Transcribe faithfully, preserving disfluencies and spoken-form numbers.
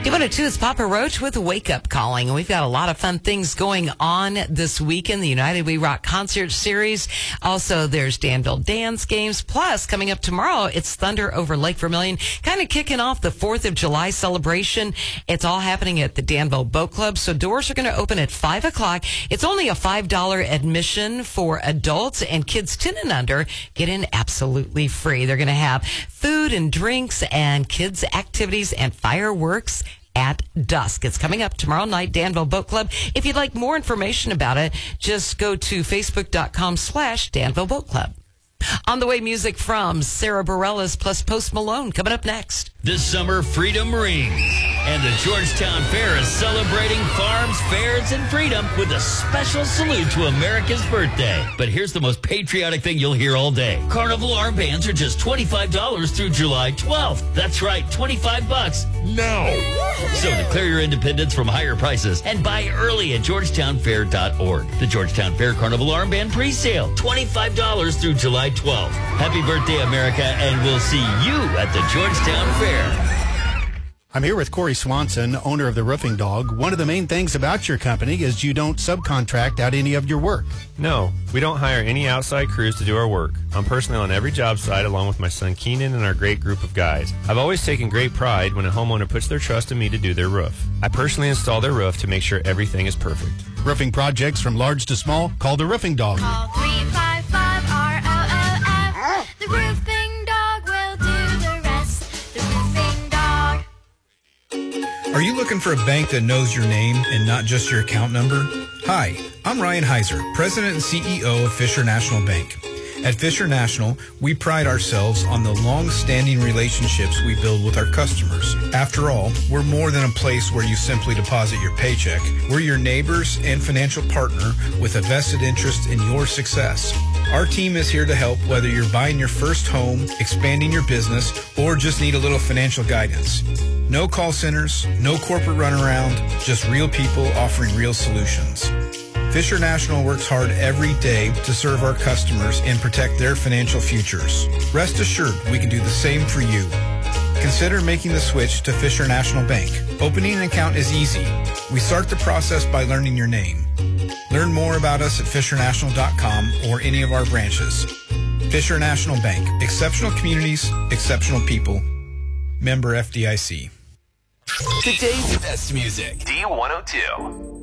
D one oh two is Papa Roach with Wake Up Calling. We've got a lot of fun things going on this weekend. The United We Rock concert series. Also, there's Danville dance games. Plus, coming up tomorrow, it's Thunder over Lake Vermilion. Kind of kicking off the fourth of July celebration. It's all happening at the Danville Boat Club. So doors are going to open at five o'clock. It's only a five dollars admission for adults, and kids ten and under get in absolutely free. They're going to have food and drinks and kids activities and fireworks at dusk. It's coming up tomorrow night, Danville Boat Club. If you'd like more information about it, just go to facebook.com slash Danville Boat Club. On the way, music from Sarah Bareilles plus Post Malone coming up next. This summer, freedom rings. And the Georgetown Fair is celebrating farms, fairs, and freedom with a special salute to America's birthday. But here's the most patriotic thing you'll hear all day. Carnival armbands are just twenty-five dollars through July twelfth. That's right, twenty-five bucks now. So declare your independence from higher prices and buy early at georgetown fair dot org. The Georgetown Fair Carnival Armband pre-sale, twenty-five dollars through July twelfth. Happy birthday, America, and we'll see you at the Georgetown Fair. I'm here with Corey Swanson, owner of the Roofing Dog. One of the main things about your company is you don't subcontract out any of your work. No, we don't hire any outside crews to do our work. I'm personally on every job site along with my son Keenan and our great group of guys. I've always taken great pride when a homeowner puts their trust in me to do their roof. I personally install their roof to make sure everything is perfect. Roofing projects from large to small, call the Roofing Dog. Call three five five R O O F. The Roofing Dog will do the rest. The Roofing Dog. Are you looking for a bank that knows your name and not just your account number? Hi, I'm Ryan Heiser, President and C E O of Fisher National Bank. At Fisher National, we pride ourselves on the long-standing relationships we build with our customers. After all, we're more than a place where you simply deposit your paycheck. We're your neighbors and financial partner with a vested interest in your success. Our team is here to help whether you're buying your first home, expanding your business, or just need a little financial guidance. No call centers, no corporate runaround, just real people offering real solutions. Fisher National works hard every day to serve our customers and protect their financial futures. Rest assured, we can do the same for you. Consider making the switch to Fisher National Bank. Opening an account is easy. We start the process by learning your name. Learn more about us at fisher national dot com or any of our branches. Fisher National Bank. Exceptional communities, exceptional people. Member F D I C. Today's best music. D one oh two.